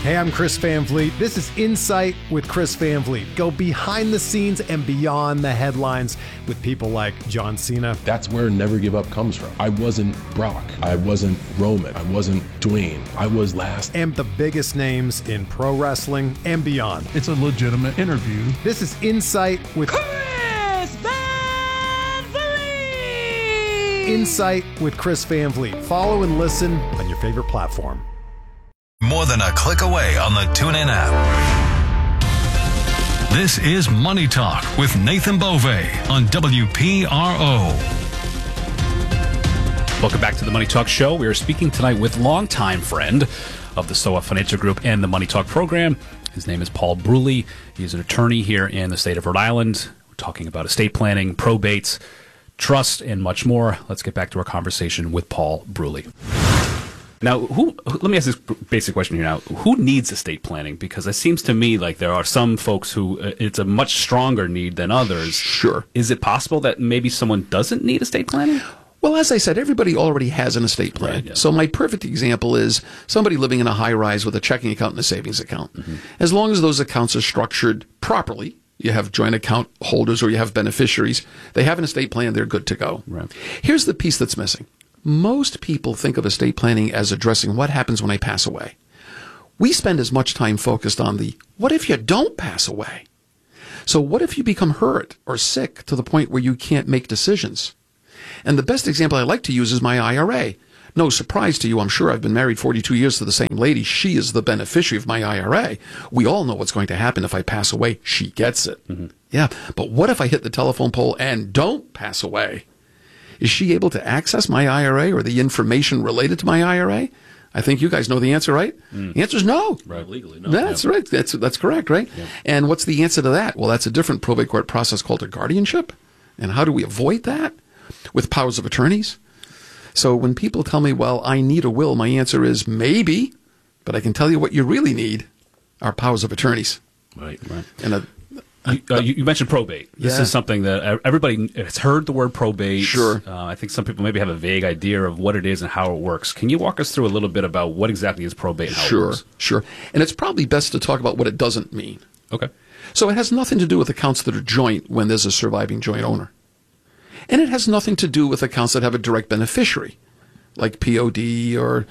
Hey, I'm Chris Van Vliet. This is Insight with Chris Van Vliet. Go behind the scenes and beyond the headlines with people like John Cena. That's where Never Give Up comes from. I wasn't Brock. I wasn't Roman. I wasn't Dwayne. I was last. And the biggest names in pro wrestling and beyond. It's a legitimate interview. This is Insight with Chris Van Vliet. Insight with Chris Van Vliet. Follow and listen on your favorite platform. More than a click away on the TuneIn app. This is Money Talk with Nathan Beauvais on WPRO. Welcome back to the Money Talk Show. We are speaking tonight with longtime friend of the SOA Financial Group and the Money Talk program. His name is Paul Bruley. He's an attorney here in the state of Rhode Island. We're talking about estate planning, probates, trust, and much more. Let's get back to our conversation with Paul Bruley. Now, let me ask this basic question here now. Who needs estate planning? Because it seems to me like there are some folks who it's a much stronger need than others. Sure. Is it possible that maybe someone doesn't need estate planning? Well, as I said, everybody already has an estate plan. Right, yeah. So my perfect example is somebody living in a high-rise with a checking account and a savings account. Mm-hmm. As long as those accounts are structured properly, you have joint account holders or you have beneficiaries, they have an estate plan, they're good to go. Right. Here's the piece that's missing. Most people think of estate planning as addressing what happens when I pass away. We spend as much time focused on the what if you don't pass away? So what if you become hurt or sick to the point where you can't make decisions? And the best example I like to use is my IRA. No surprise to you, I'm sure I've been married 42 years to the same lady. She is the beneficiary of my IRA. We all know what's going to happen if I pass away. She gets it. Mm-hmm. Yeah, but what if I hit the telephone pole and don't pass away? Is she able to access my IRA or the information related to my IRA? I think you guys know the answer, right? The answer is no. Right, legally, no. That's right. That's correct, right? Yeah. And what's the answer to that? Well, that's a different probate court process called a guardianship. And how do we avoid that? With powers of attorneys. So when people tell me, well, I need a will, my answer is maybe, but I can tell you what you really need are powers of attorneys. Right. And you mentioned probate. This is something that everybody has heard the word probate. Sure. I think some people maybe have a vague idea of what it is and how it works. Can you walk us through a little bit about what exactly is probate and how it works? Sure. And it's probably best to talk about what it doesn't mean. Okay. So it has nothing to do with accounts that are joint when there's a surviving joint owner. And it has nothing to do with accounts that have a direct beneficiary, like POD or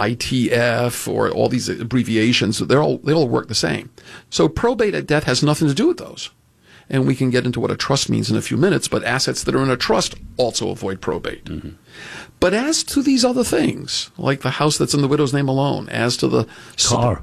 ITF or all these abbreviations. They all work the same. So probate at death has nothing to do with those. And we can get into what a trust means in a few minutes, but assets that are in a trust also avoid probate. Mm-hmm. But as to these other things, like the house that's in the widow's name alone, as to the car,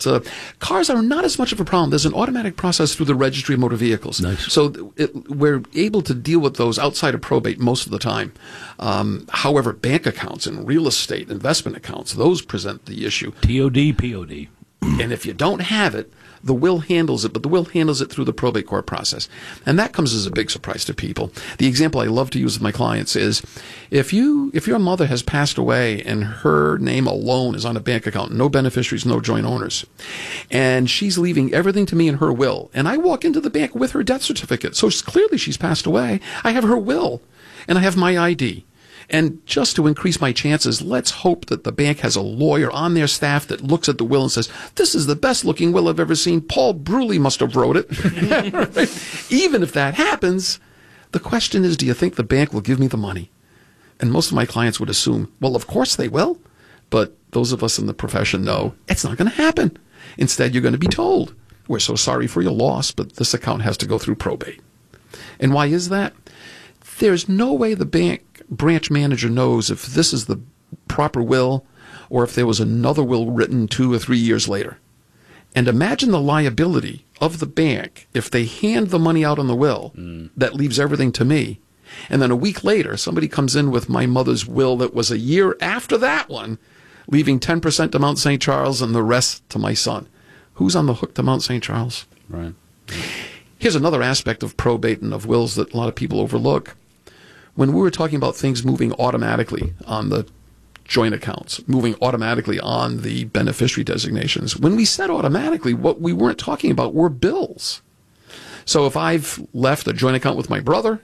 cars are not as much of a problem. There's an automatic process through the registry of motor vehicles. Nice. So we're able to deal with those outside of probate most of the time. However, bank accounts and real estate investment accounts, those present the issue. POD. And if you don't have it, the will handles it, but the will handles it through the probate court process. And that comes as a big surprise to people. The example I love to use with my clients is if your mother has passed away and her name alone is on a bank account, no beneficiaries, no joint owners, and she's leaving everything to me in her will, and I walk into the bank with her death certificate, so clearly she's passed away, I have her will, and I have my ID. And just to increase my chances, let's hope that the bank has a lawyer on their staff that looks at the will and says, this is the best looking will I've ever seen. Paul Bruley must have wrote it. Right? Even if that happens, the question is, do you think the bank will give me the money? And most of my clients would assume, well, of course they will. But those of us in the profession know it's not going to happen. Instead, you're going to be told, we're so sorry for your loss, but this account has to go through probate. And why is that? There's no way the bank branch manager knows if this is the proper will or if there was another will written 2 or 3 years later. And imagine the liability of the bank if they hand the money out on the will that leaves everything to me, and then a week later somebody comes in with my mother's will that was a year after that one, leaving 10% to Mount St. Charles and the rest to my son. Who's on the hook to Mount St. Charles? Right. Here's another aspect of probate and of wills that a lot of people overlook. When we were talking about things moving automatically on the joint accounts, moving automatically on the beneficiary designations, when we said automatically, what we weren't talking about were bills. So if I've left a joint account with my brother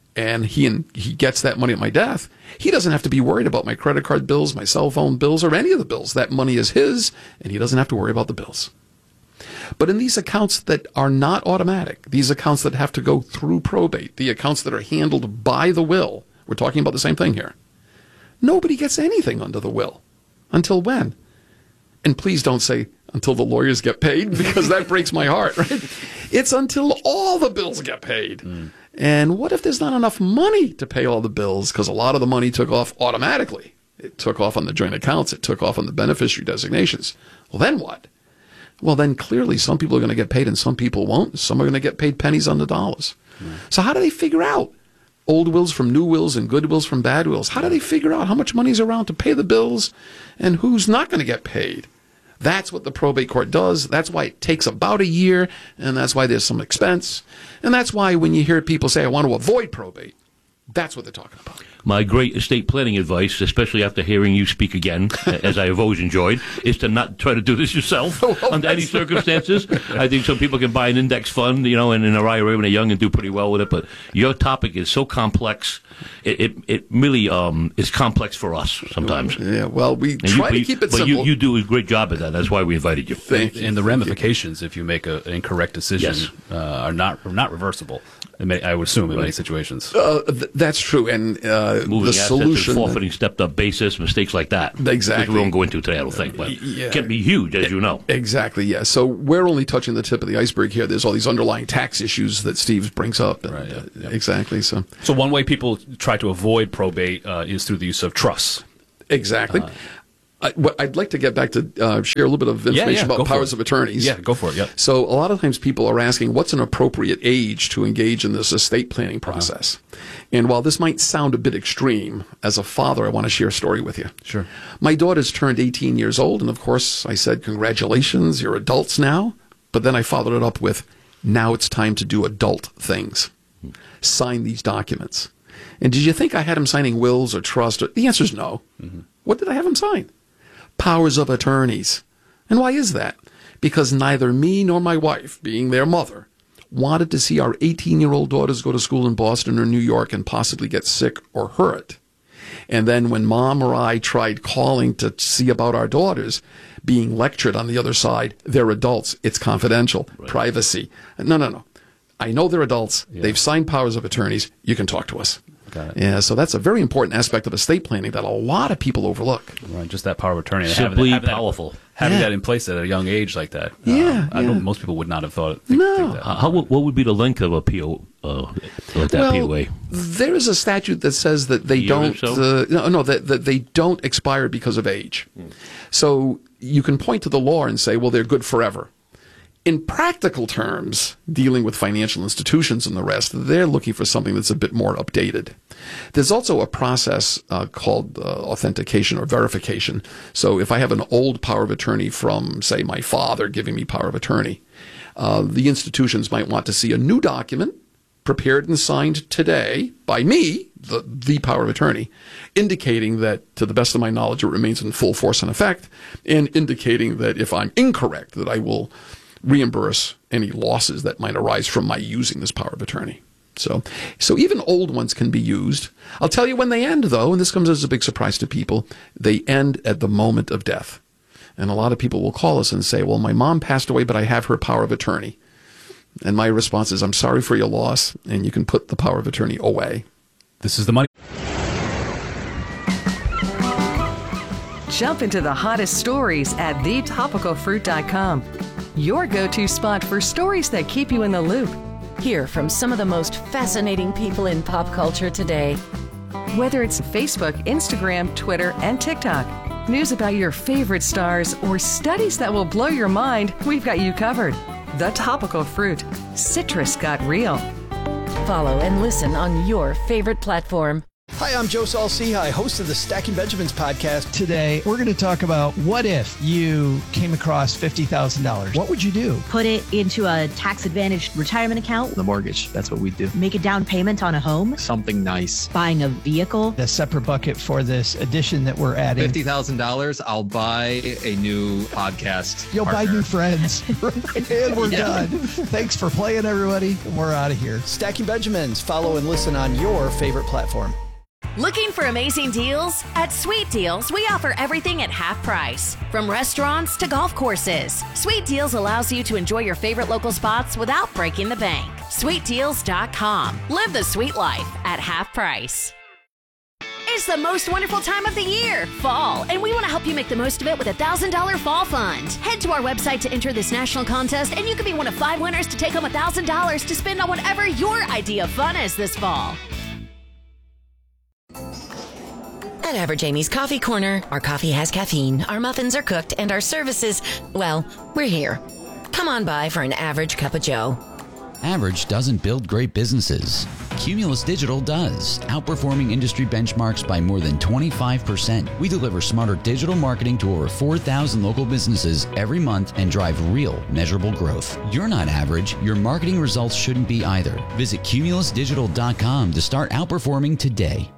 and he gets that money at my death, he doesn't have to be worried about my credit card bills, my cell phone bills, or any of the bills. That money is his, and he doesn't have to worry about the bills. But in these accounts that are not automatic, these accounts that have to go through probate, the accounts that are handled by the will, we're talking about the same thing here. Nobody gets anything under the will. Until when? And please don't say until the lawyers get paid, because that breaks my heart, right? It's until all the bills get paid. And what if there's not enough money to pay all the bills? Because a lot of the money took off automatically. It took off on the joint accounts. It took off on the beneficiary designations. Well, then what? Well, then clearly some people are going to get paid and some people won't. Some are going to get paid pennies on the dollars. So how do they figure out old wills from new wills and good wills from bad wills? How do they figure out how much money is around to pay the bills and who's not going to get paid? That's what the probate court does. That's why it takes about a year, and that's why there's some expense. And that's why when you hear people say, I want to avoid probate, that's what they're talking about. My great estate planning advice, especially after hearing you speak again, as I have always enjoyed, is to not try to do this yourself under any circumstances. I think some people can buy an index fund, and an IRA when they're young and do pretty well with it. But your topic is so complex; it really is complex for us sometimes. Yeah, well, we try to keep it simple. But you do a great job at that. That's why we invited you. Thank you. And the ramifications, if you make an incorrect decision, are not reversible. I would assume in many situations. That's true, and moving the solution, forfeiting stepped-up basis, mistakes like that. Exactly. Which we won't go into today, I don't think, but it can be huge, as you know. Exactly. Yeah. So we're only touching the tip of the iceberg here. There's all these underlying tax issues that Steve brings up. Right. Exactly. So one way people try to avoid probate is through the use of trusts. Exactly. I'd like to get back to share a little bit of information about powers of attorneys. Yeah, go for it. Yeah. So a lot of times people are asking, what's an appropriate age to engage in this estate planning process? And while this might sound a bit extreme, as a father, I want to share a story with you. Sure. My daughter's turned 18 years old, and of course I said, congratulations, you're adults now. But then I followed it up with, now it's time to do adult things. Sign these documents. And did you think I had him signing wills or trust? The answer is no. What did I have him sign? Powers of attorneys. And why is that? Because neither me nor my wife, being their mother, wanted to see our 18-year-old daughters go to school in Boston or New York and possibly get sick or hurt. And then when Mom or I tried calling to see about our daughters, being lectured on the other side, they're adults, it's confidential, privacy. No. I know they're adults. Yeah. They've signed powers of attorneys. You can talk to us. Got it. Yeah, so that's a very important aspect of estate planning that a lot of people overlook. Right, just that power of attorney. Simply powerful. Having that in place at a young age like that. I know most people would not have thought. Think that. What would be the length of a PO? POA? There is a statute that says that they don't. That they don't expire because of age. So you can point to the law and say, well, they're good forever. In practical terms, dealing with financial institutions and the rest, they're looking for something that's a bit more updated. There's also a process called authentication or verification. So if I have an old power of attorney from, say, my father giving me power of attorney, the institutions might want to see a new document prepared and signed today by me, the power of attorney, indicating that, to the best of my knowledge, it remains in full force and effect, and indicating that if I'm incorrect, that I will reimburse any losses that might arise from my using this power of attorney. So even old ones can be used. I'll tell you when they end, though, and this comes as a big surprise to people. They end at the moment of death. And a lot of people will call us and say, well, my mom passed away, but I have her power of attorney. And my response is, I'm sorry for your loss, and you can put the power of attorney away. This is the money. Jump into the hottest stories at thetopicalfruit.com. Your go-to spot for stories that keep you in the loop. Hear from some of the most fascinating people in pop culture today. Whether it's Facebook, Instagram, Twitter, and TikTok, news about your favorite stars, or studies that will blow your mind, we've got you covered. The Topical Fruit. Citrus got real. Follow and listen on your favorite platform. Hi, I'm Joe Saul-Sehy, host of the Stacking Benjamins podcast. Today, we're going to talk about what if you came across $50,000? What would you do? Put it into a tax-advantaged retirement account. The mortgage, that's what we do. Make a down payment on a home. Something nice. Buying a vehicle. A separate bucket for this addition that we're adding. $50,000, I'll buy a new podcast. You'll partner. buy new friends. And we're done. Thanks for playing, everybody. We're out of here. Stacking Benjamins. Follow and listen on your favorite platform. Looking for amazing deals? At Sweet Deals, we offer everything at half price. From restaurants to golf courses, Sweet Deals allows you to enjoy your favorite local spots without breaking the bank. SweetDeals.com. Live the sweet life at half price. It's the most wonderful time of the year, fall, and we want to help you make the most of it with a $1,000 fall fund. Head to our website to enter this national contest, and you could be one of 5 winners to take home $1,000 to spend on whatever your idea of fun is this fall. At Average Amy's Coffee Corner, our coffee has caffeine, our muffins are cooked, and our services, well, we're here. Come on by for an average cup of joe. Average doesn't build great businesses. Cumulus Digital does, outperforming industry benchmarks by more than 25%. We deliver smarter digital marketing to over 4,000 local businesses every month and drive real, measurable growth. You're not average. Your marketing results shouldn't be either. Visit cumulusdigital.com to start outperforming today.